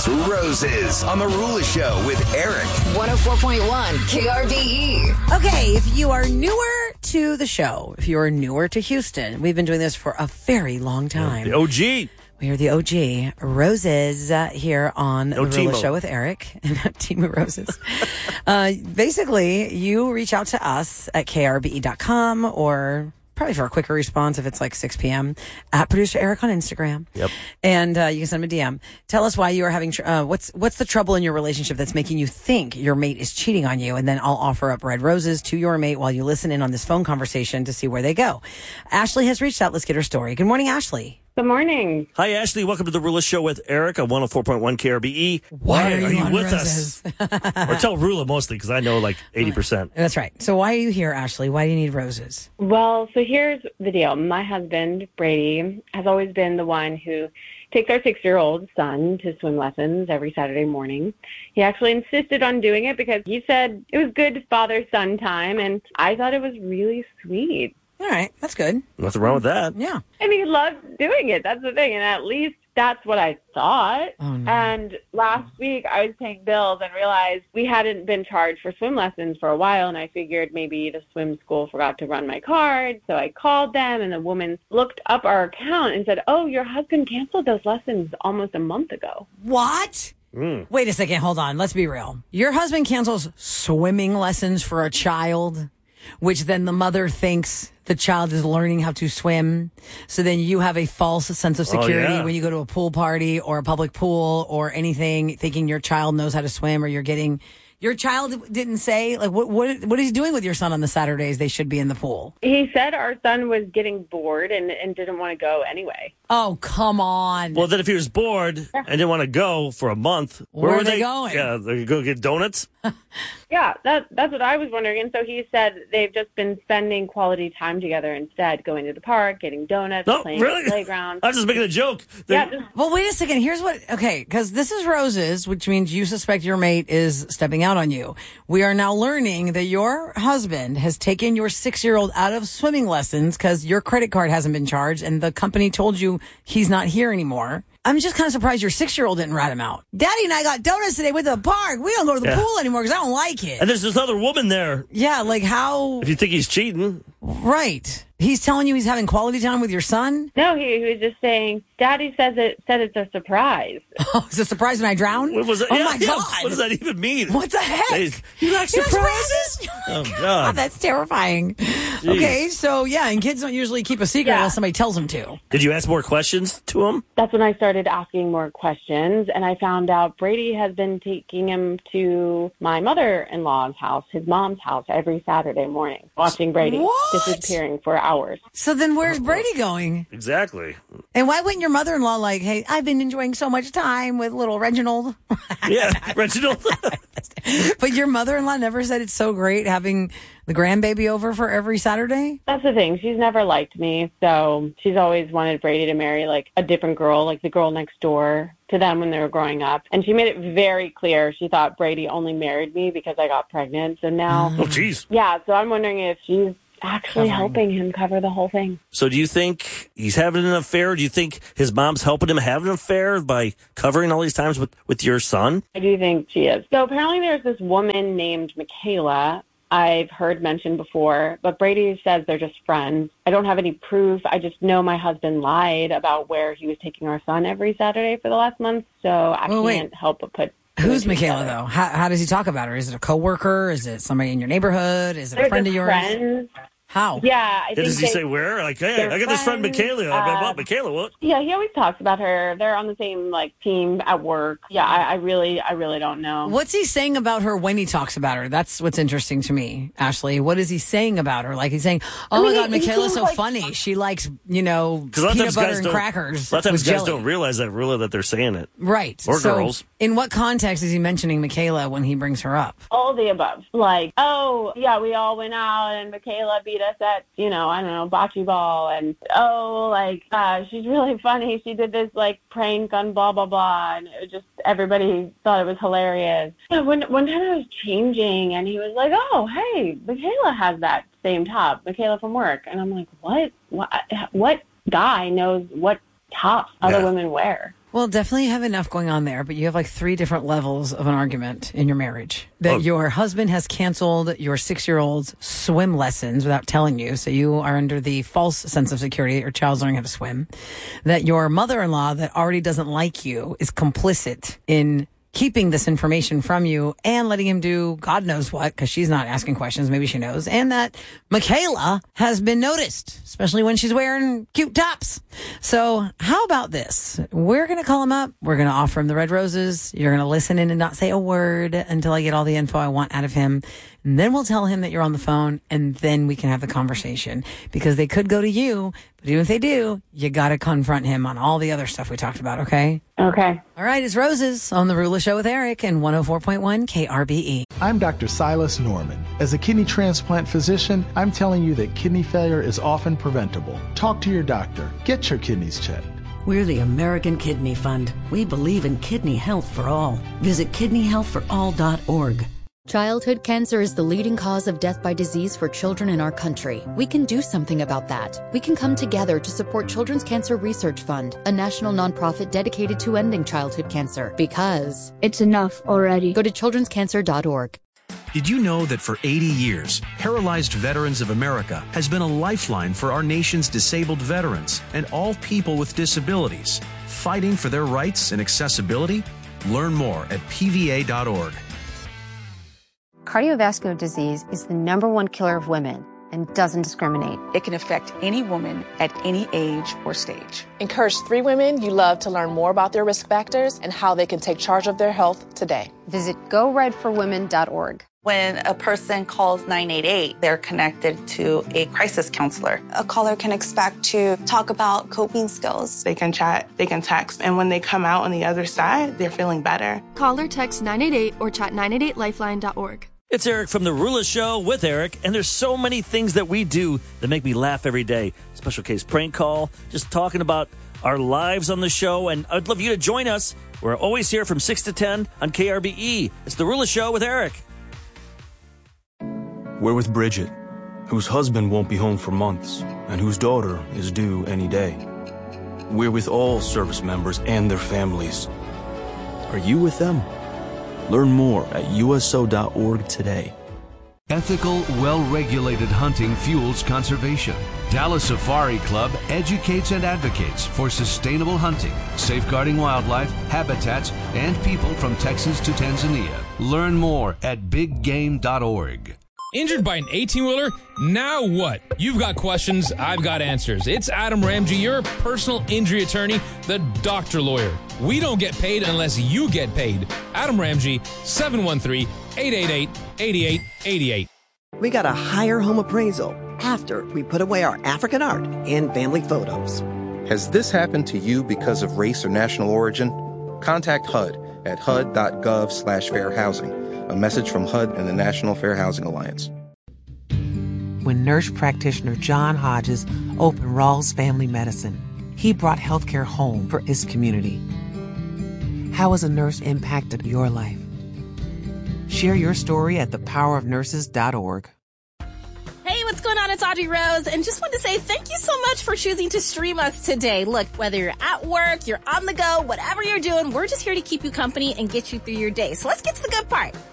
It's Roses on the Rula Show with Eric. 104.1 KRDE. Okay, if you are newer to the show, if you are newer to Houston, we've been doing this for a very long time. The OG. We are the OG Roses here on the Rula Show with Eric and Team Roses. Basically, you reach out to us at krbe.com or probably for a quicker response if it's like 6 p.m. at Producer Eric on Instagram. Yep. And you can send him a DM. Tell us why you are having, what's the trouble in your relationship that's making you think your mate is cheating on you. And then I'll offer up red roses to your mate while you listen in on this phone conversation to see where they go. Ashley has reached out. Let's get her story. Good morning, Ashley. Good morning. Hi, Ashley. Welcome to the Rula Show with Eric on 104.1 KRBE. Why are you with Roses? us? Or tell Rula mostly, because I know like 80%. That's right. So why are you here, Ashley? Why do you need roses? Well, so here's the deal. My husband, Brady, has always been the one who takes our 6-year-old son to swim lessons every Saturday morning. He actually insisted on doing it because he said it was good father-son time, and I thought it was really sweet. All right. That's good. Nothing wrong with that. Yeah. And he loved doing it. That's the thing. And at least that's what I thought. Oh, no. And last week I was paying bills and realized we hadn't been charged for swim lessons for a while. And I figured maybe the swim school forgot to run my card. So I called them and the woman looked up our account and said, "Oh, your husband canceled those lessons almost a month ago." What? Wait a second. Hold on. Let's be real. Your husband cancels swimming lessons for a child, which then the mother thinks the child is learning how to swim. So then you have a false sense of security when you go to a pool party or a public pool or anything, thinking your child knows how to swim, or you're getting... Your child didn't say, like, what is he doing with your son on the Saturdays they should be in the pool? He said our son was getting bored and didn't want to go anyway. Oh, come on. Well, then if he was bored and didn't want to go for a month, Where were are they going? Yeah, they go get donuts? Yeah, that's what I was wondering. And so he said they've just been spending quality time together instead, going to the park, getting donuts, No, playing really? at the playground. I was just making a joke. Well, wait a second. Here's what, okay, because this is Roses, which means you suspect your mate is stepping out on you. We are now learning that your husband has taken your 6-year-old out of swimming lessons because your credit card hasn't been charged and the company told you he's not here anymore. I'm just kind of surprised your 6-year-old didn't rat him out. Daddy and I got donuts today with the park. We don't go to the pool anymore because I don't like it. And there's this other woman there. Yeah, like how? If you think he's cheating. Right. He's telling you he's having quality time with your son? No, he was just saying, Daddy said it's a surprise. Oh, it's a surprise when I drown? What was it? Oh, Yeah, my yeah. God. What does that even mean? What the heck? Hey, you like surprises? Oh, God. that's terrifying. Okay, so yeah, and kids don't usually keep a secret unless somebody tells them to. Did you ask more questions to him? That's when I started asking more questions, and I found out Brady has been taking him to my mother-in-law's house, his mom's house, every Saturday morning, watching Brady disappearing for hours. So then where's Brady going? Exactly. And why wouldn't your mother-in-law like, hey, I've been enjoying so much time with little Reginald? Yeah, Reginald. But your mother-in-law never said it's so great having the grandbaby over for every Saturday? That's the thing. She's never liked me, so she's always wanted Brady to marry, like, a different girl, like the girl next door to them when they were growing up. And she made it very clear she thought Brady only married me because I got pregnant. So now... Oh, jeez. Yeah, so I'm wondering if she's actually helping him cover the whole thing. So do you think he's having an affair? Do you think his mom's helping him have an affair by covering all these times with your son? I do think she is. So apparently there's this woman named Michaela I've heard mentioned before, but Brady says they're just friends. I don't have any proof. I just know my husband lied about where he was taking our son every Saturday for the last month, so I can't help but put... Who's Michaela, though? How does he talk about her? Is it a coworker? Is it somebody in your neighborhood? Is it a friend of yours? Friends. How? Yeah. I think does he say where? Like, hey, I got this friend Michaela. What, Michaela, what? Yeah, he always talks about her. They're on the same, like, team at work. Yeah, I really don't know. What's he saying about her when he talks about her? That's what's interesting to me, Ashley. What is he saying about her? Like, he's saying, oh, my God, Michaela's so funny. She likes, peanut butter and crackers. A lot of times with guys jelly. don't realize that they're saying it. Right. Or so girls. In what context is he mentioning Michaela when he brings her up? All the above. Like, oh, yeah, we all went out and Michaela beat us at, I don't know, bocce ball. And, she's really funny. She did this, like, prank on blah, blah, blah. And it was just, everybody thought it was hilarious. One time I was changing and he was like, oh, hey, Michaela has that same top, Michaela from work. And I'm like, what guy knows what tops other women wear? Well, definitely have enough going on there, but you have like 3 different levels of an argument in your marriage. That your husband has canceled your 6-year-old's swim lessons without telling you, so you are under the false sense of security that your child's learning how to swim. That your mother-in-law that already doesn't like you is complicit in keeping this information from you and letting him do God knows what, because she's not asking questions. Maybe she knows. And that Michaela has been noticed, especially when she's wearing cute tops. So how about this? We're going to call him up. We're going to offer him the red roses. You're going to listen in and not say a word until I get all the info I want out of him. And then we'll tell him that you're on the phone, and then we can have the conversation, because they could go to you. But even if they do, you got to confront him on all the other stuff we talked about, okay? Okay. All right, it's Roses on The Rula Show with Eric and 104.1 KRBE. I'm Dr. Silas Norman. As a kidney transplant physician, I'm telling you that kidney failure is often preventable. Talk to your doctor. Get your kidneys checked. We're the American Kidney Fund. We believe in kidney health for all. Visit kidneyhealthforall.org. Childhood cancer is the leading cause of death by disease for children in our country. We can do something about that. We can come together to support Children's Cancer Research Fund, a national nonprofit dedicated to ending childhood cancer. Because it's enough already. Go to childrenscancer.org. Did you know that for 80 years, Paralyzed Veterans of America has been a lifeline for our nation's disabled veterans and all people with disabilities, fighting for their rights and accessibility? Learn more at pva.org. Cardiovascular disease is the #1 killer of women and doesn't discriminate. It can affect any woman at any age or stage. Encourage 3 women you love to learn more about their risk factors and how they can take charge of their health today. Visit GoRedForWomen.org. When a person calls 988, they're connected to a crisis counselor. A caller can expect to talk about coping skills. They can chat, they can text, and when they come out on the other side, they're feeling better. Call or text 988 or chat 988lifeline.org. It's Eric from The Rula Show with Eric, and there's so many things that we do that make me laugh every day. Special case prank call, just talking about our lives on the show, and I'd love you to join us. We're always here from 6 to 10 on KRBE. It's The Rula Show with Eric. We're with Bridget, whose husband won't be home for months, and whose daughter is due any day. We're with all service members and their families. Are you with them? Learn more at uso.org today. Ethical, well-regulated hunting fuels conservation. Dallas Safari Club educates and advocates for sustainable hunting, safeguarding wildlife, habitats, and people from Texas to Tanzania. Learn more at biggame.org. Injured by an 18-wheeler? Now what? You've got questions, I've got answers. It's Adam Ramsey, your personal injury attorney, the doctor lawyer. We don't get paid unless you get paid. Adam Ramsey, 713-888-8888. We got a higher home appraisal after we put away our African art and family photos. Has this happened to you because of race or national origin? Contact HUD at hud.gov/fair housing. A message from HUD and the National Fair Housing Alliance. When nurse practitioner John Hodges opened Rawls Family Medicine, he brought healthcare home for his community. How has a nurse impacted your life? Share your story at thepowerofnurses.org. Hey, what's going on? It's Audrey Rose, and just want to say thank you so much for choosing to stream us today. Look, whether you're at work, you're on the go, whatever you're doing, we're just here to keep you company and get you through your day. So let's get to the good part.